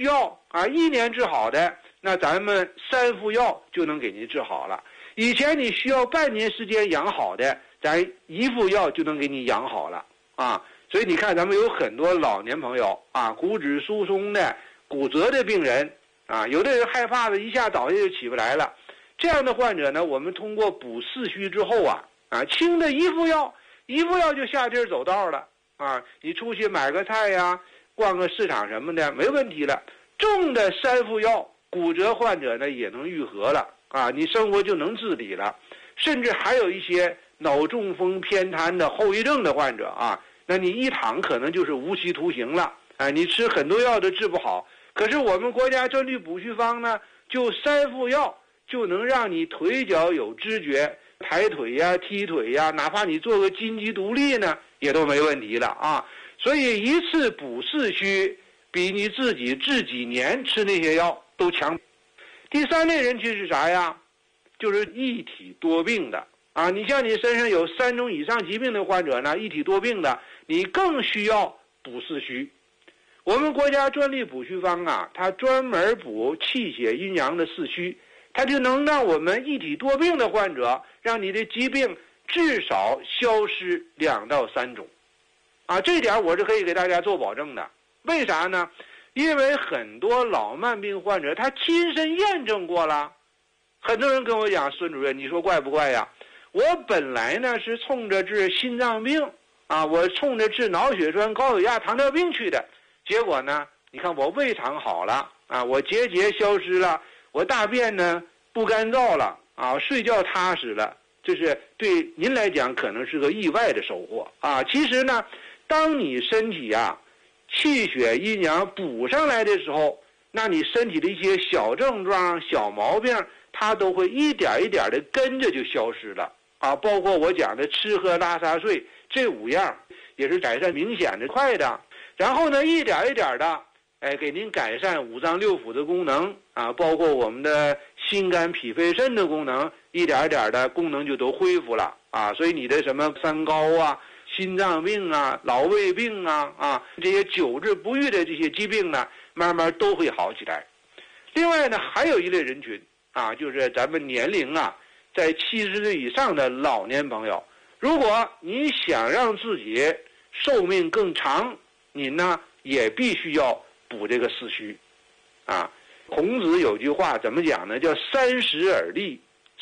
需要1年治好的，那咱们3副药就能给您治好了。以前你需要半年时间养好的，咱1副药就能给你养好了所以你看咱们有很多老年朋友骨质疏松的、骨折的病人有的人害怕的一下倒下就起不来了。这样的患者呢，我们通过补四虚之后轻的1副药就下地儿走道了你出去买个菜呀，逛个市场什么的没问题了。重的3副药，骨折患者呢也能愈合了你生活就能自理了。甚至还有一些脑中风偏瘫的后遗症的患者那你一躺可能就是无期徒刑了你吃很多药都治不好。可是我们国家专利补虚方呢，就3副药就能让你腿脚有知觉，抬腿呀、踢腿呀，哪怕你做个金鸡独立呢，也都没问题了所以一次补四虚，比你自己治几年吃那些药都强。第3类人群是啥呀？就是一体多病的你像你身上有3种以上疾病的患者呢，一体多病的，你更需要补四虚。我们国家专利补虚方它专门补气血阴阳的四虚，它就能让我们一体多病的患者，让你的疾病至少消失2到3种这点我是可以给大家做保证的。为啥呢？因为很多老慢病患者他亲身验证过了。很多人跟我讲，孙主任你说怪不怪呀？我本来呢是冲着治心脏病我冲着治脑血栓、高血压、糖尿病去的，结果呢你看我胃肠好了我结节消失了，我大便呢不干燥了睡觉踏实了，这是对您来讲可能是个意外的收获其实呢，当你身体气血阴阳补上来的时候，那你身体的一些小症状、小毛病它都会一点一点的跟着就消失了包括我讲的吃喝拉撒睡这5样也是改善明显的快的。然后呢一点一点的给您改善五脏六腑的功能包括我们的心肝脾肺肾的功能，一点一点的功能就都恢复了所以你的什么三高心脏病老胃病这些久治不愈的这些疾病呢，慢慢都会好起来。另外呢还有一类人群就是咱们年龄在70岁以上的老年朋友，如果你想让自己寿命更长，您呢也必须要补这个四虚孔子有句话怎么讲呢？叫30而立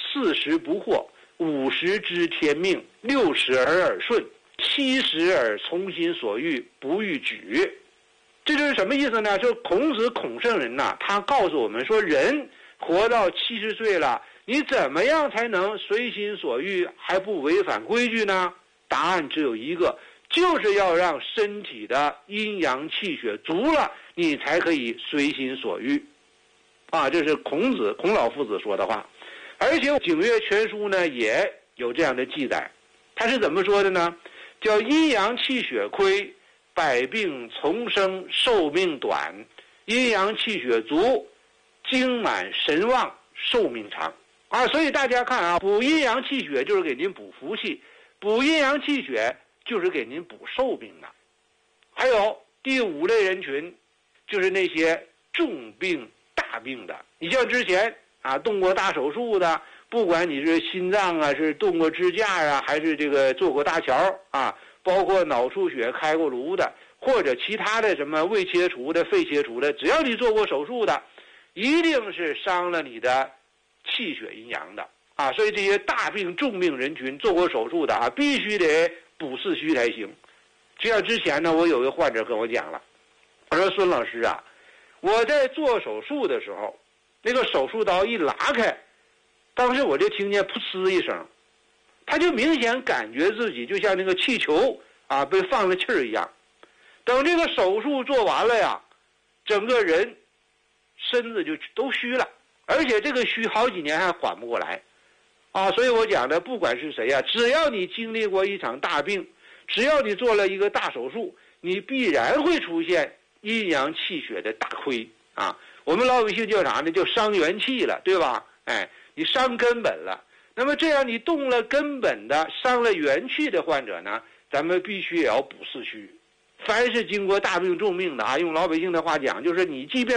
，40不惑，50知天命，60而耳顺，70而从心所欲，不逾矩。这就是什么意思呢？就孔子孔圣人他告诉我们说，人活到70岁了，你怎么样才能随心所欲还不违反规矩呢？答案只有一个，就是要让身体的阴阳气血足了，你才可以随心所欲这是孔老夫子说的话。而且《景岳全书》呢也有这样的记载，他是怎么说的呢？叫阴阳气血亏，百病丛生，寿命短；阴阳气血足，精满神旺，寿命长所以大家看补阴阳气血就是给您补福气，补阴阳气血就是给您补寿命的。还有第5类人群，就是那些重病大病的。你像之前动过大手术的，不管你是心脏是动过支架还是这个做过搭桥包括脑出血开过颅的，或者其他的什么胃切除的、肺切除的，只要你做过手术的，一定是伤了你的气血阴阳的所以这些大病重病人群做过手术的必须得补四虚才行。就像之前呢，我有个患者跟我讲了，我说孙老师我在做手术的时候，那个手术刀一拉开，当时我就听见噗呲一声，他就明显感觉自己就像那个气球被放了气儿一样。等这个手术做完了整个人身子就都虚了，而且这个虚好几年还缓不过来所以我讲的，不管是谁只要你经历过一场大病，只要你做了一个大手术，你必然会出现阴阳气血的大亏我们老百姓叫啥呢？叫伤元气了，对吧？你伤根本了。那么这样你动了根本的、伤了元气的患者呢，咱们必须也要补四虚。凡是经过大病重病的用老百姓的话讲，就是你即便